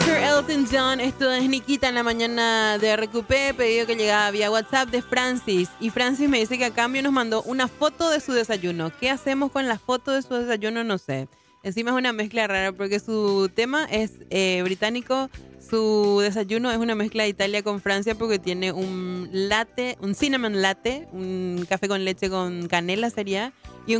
Sir Elton John, esto es Nikita en la mañana de RQP, pedido que llegaba vía WhatsApp de Francis. Y Francis me dice que a cambio nos mandó una foto de su desayuno. ¿Qué hacemos con la foto de su desayuno? No sé. Encima es una mezcla rara porque su tema es británico. Su desayuno es una mezcla de Italia con Francia porque tiene un latte, un cinnamon latte, un café con leche con canela sería, y un